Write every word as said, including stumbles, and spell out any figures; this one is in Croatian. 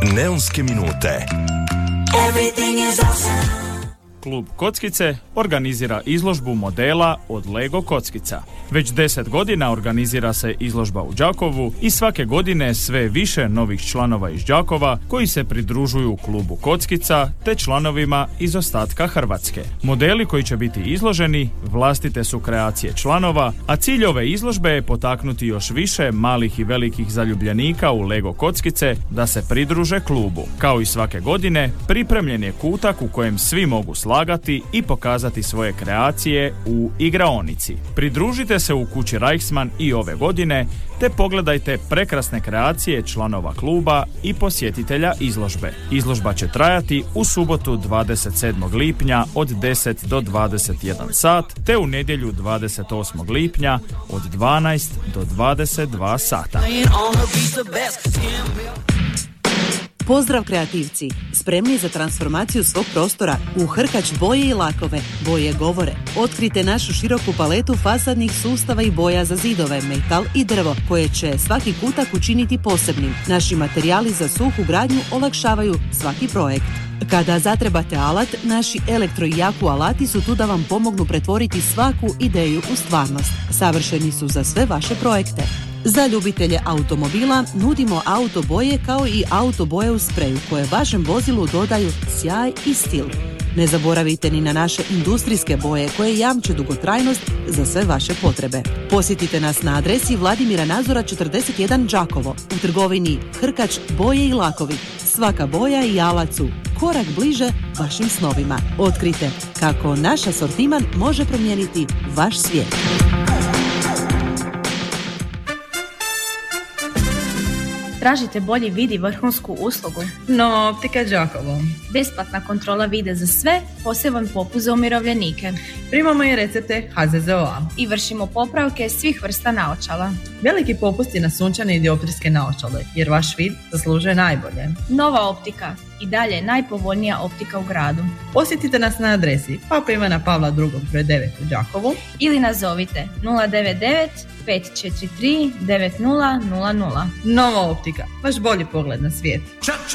Neonske minute. Everything is awesome. Klub Kockice organizira izložbu modela od Lego kockica. Već deset godina organizira se izložba u Đakovu i svake godine sve više novih članova iz Đakova koji se pridružuju klubu Kockica te članovima iz ostatka Hrvatske. Modeli koji će biti izloženi vlastite su kreacije članova, a cilj ove izložbe je potaknuti još više malih i velikih zaljubljenika u Lego kockice da se pridruže klubu. Kao i svake godine, pripremljen je kutak u kojem svi mogu slagati i pokazati svoje kreacije u igraonici. Pridružite se u kući Reichsmann i ove godine te pogledajte prekrasne kreacije članova kluba i posjetitelja izložbe. Izložba će trajati u subotu dvadeset sedmog lipnja od deset do dvadeset jedan sat te u nedjelju dvadeset osmog lipnja od dvanaest do dvadeset dva sata. Pozdrav kreativci! Spremni za transformaciju svog prostora u Hrkač boje i lakove. Boje govore. Otkrite našu široku paletu fasadnih sustava i boja za zidove, metal i drvo, koje će svaki kutak učiniti posebnim. Naši materijali za suhu gradnju olakšavaju svaki projekt. Kada zatrebate alat, naši elektro i jaku alati su tu da vam pomognu pretvoriti svaku ideju u stvarnost. Savršeni su za sve vaše projekte. Za ljubitelje automobila nudimo auto boje kao i auto boje u spreju koje vašem vozilu dodaju sjaj i stil. Ne zaboravite ni na naše industrijske boje koje jamče dugotrajnost za sve vaše potrebe. Posjetite nas na adresi Vladimira Nazora četrdeset jedan Đakovo u trgovini Hrkač boje i lakovi. Svaka boja i alat su korak bliže vašim snovima. Otkrite kako naš asortiman može promijeniti vaš svijet. Tražite bolji vid i vrhunsku uslugu? No, Optika Đakovo. Besplatna kontrola vida za sve, poseban popust za umirovljenike. Primamo i recepte H Z Z O-a. I vršimo popravke svih vrsta naočala. Veliki popusti na sunčane i dioptrijske naočale, jer vaš vid zaslužuje najbolje. Nova Optika. I dalje najpovoljnija optika u gradu. Posjetite nas na adresi Papa Ivana Pavla drugi broj devet u Đakovu ili nazovite nula devet devet pet četiri tri devet nula nula nula. Nova Optika, vaš bolji pogled na svijet.